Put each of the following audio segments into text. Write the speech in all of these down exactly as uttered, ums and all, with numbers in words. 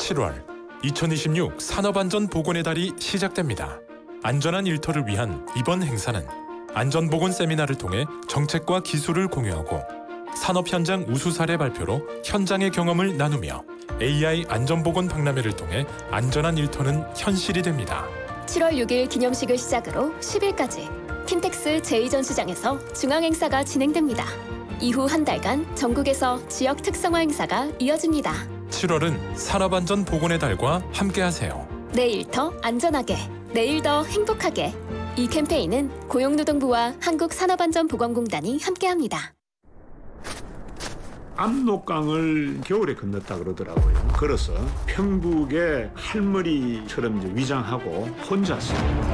칠월, 이천이십육 산업안전보건의 달이 시작됩니다. 안전한 일터를 위한 이번 행사는 안전보건 세미나를 통해 정책과 기술을 공유하고 산업 현장 우수 사례 발표로 현장의 경험을 나누며 에이아이 안전보건 박람회를 통해 안전한 일터는 현실이 됩니다. 칠월 육일 기념식을 시작으로 십일까지 킨텍스 제이 전시장에서 중앙행사가 진행됩니다. 이후 한 달간 전국에서 지역 특성화 행사가 이어집니다. 칠월은 산업안전보건의 달과 함께하세요. 내 일터 안전하게, 내일 더 행복하게. 이 캠페인은 고용노동부와 한국산업안전보건공단이 함께합니다. 압록강을 겨울에 건넜다 그러더라고요. 걸어서 평북의 할머니처럼 이제 위장하고 혼자서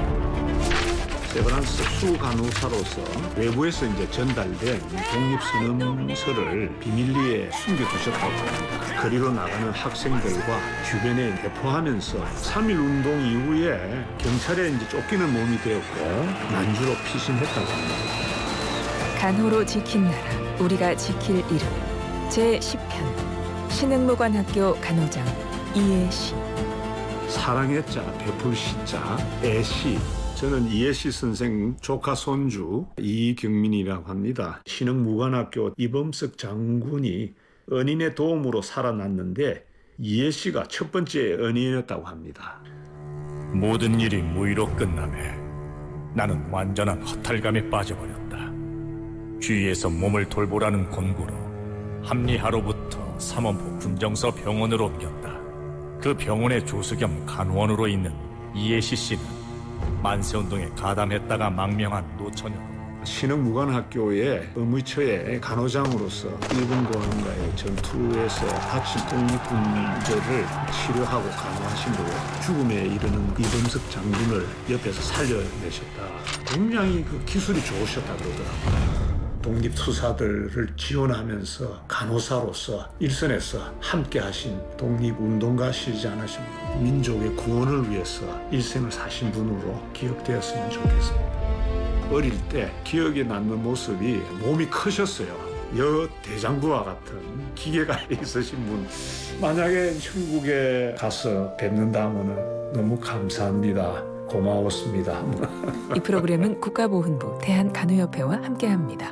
세브란스 수간호사로서 외부에서 이제 전달된 독립선언서를 비밀리에 숨겨두셨다고 합니다. 거리로 나가는 학생들과 주변에 배포하면서 삼일 운동 이후에 경찰에 이제 쫓기는 몸이 되었고 난주로 피신했다고 합니다. 간호로 지킨 나라, 우리가 지킬 이름. 제십 편 신흥무관학교 간호장 이예시. 사랑의 자, 베풀 시자, 애시. 저는 이예시 선생 조카 손주 이경민이라고 합니다. 신흥무관학교 이범석 장군이 은인의 도움으로 살아났는데 이예시가 첫 번째 은인이었다고 합니다. 모든 일이 무의로 끝나매 나는 완전한 허탈감에 빠져버렸다. 주위에서 몸을 돌보라는 권고로 합리하로부터 삼원포 군정서 병원으로 옮겼다. 그 병원의 조수 겸 간호원으로 있는 이예시 씨는 만세운동에 가담했다가 망명한 노처녀로 신흥무관학교의 의무처의 간호장으로서 일본군과의 전투에서 다친 독립군들을 치료하고 간호하신 후에 죽음에 이르는 이범석 장군을 옆에서 살려내셨다. 굉장히 그 기술이 좋으셨다 그러더라고요. 독립투사들을 지원하면서 간호사로서 일선에서 함께하신 독립운동가시지 않으십니까? 민족의 구원을 위해서 일생을 사신 분으로 기억되었으면 좋겠습니다. 어릴 때 기억에 남는 모습이 몸이 크셨어요. 여 대장부와 같은 기계가 있으신 분. 만약에 천국에 가서 뵙는다면 너무 감사합니다. 고마웠습니다. 이 프로그램은 국가보훈부 대한간호협회와 함께합니다.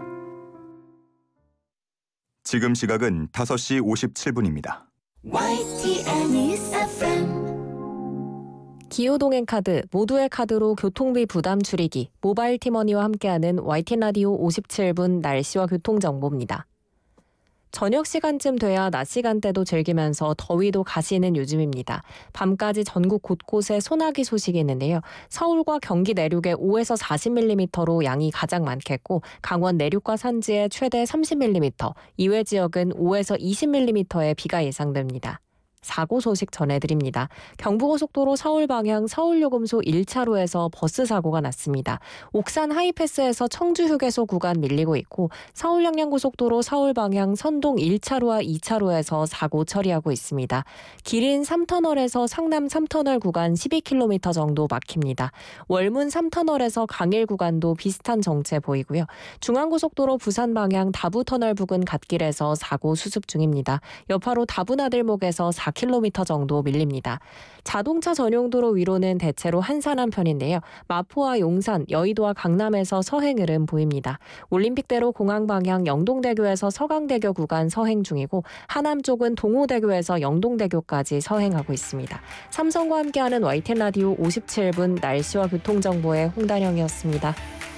지금 시각은 다섯 시 오십칠 분입니다. 와이티엔 News 에프엠. 기후동행카드, 모두의 카드로 교통비 부담 줄이기, 모바일 티머니와 함께하는 와이티엔 라디오 오십칠 분 날씨와 교통정보입니다. 저녁 시간쯤 돼야 낮 시간대도 즐기면서 더위도 가시는 요즘입니다. 밤까지 전국 곳곳에 소나기 소식이 있는데요. 서울과 경기 내륙에 오에서 사십 밀리미터로 양이 가장 많겠고 강원 내륙과 산지에 최대 삼십 밀리미터, 이외 지역은 오에서 이십 밀리미터의 비가 예상됩니다. 사고 소식 전해드립니다. 경부고속도로 서울 방향 서울요금소 일 차로에서 버스 사고가 났습니다. 옥산 하이패스에서 청주 휴게소 구간 밀리고 있고 서울 양양고속도로 서울 방향 선동 일 차로와 이 차로에서 사고 처리하고 있습니다. 기린 삼 터널에서 상남 삼 터널 구간 십이 킬로미터 정도 막힙니다. 월문 삼 터널에서 강일 구간도 비슷한 정체 보이고요. 중앙고속도로 부산 방향 다부터널 부근 갓길에서 사고 수습 중입니다. 여파로 다부나들목에서 사 킬로미터 정도 밀립니다. 자동차 전용도로 위로는 대체로 한산한 편인데요. 마포와 용산, 여의도와 강남에서 서행 흐름 보입니다. 올림픽대로 공항 방향 영동대교에서 서강대교 구간 서행 중이고 하남 쪽은 동호대교에서 영동대교까지 서행하고 있습니다. 삼성과 함께하는 와이티엔 라디오 오십칠 분 날씨와 교통정보의 홍단영이었습니다.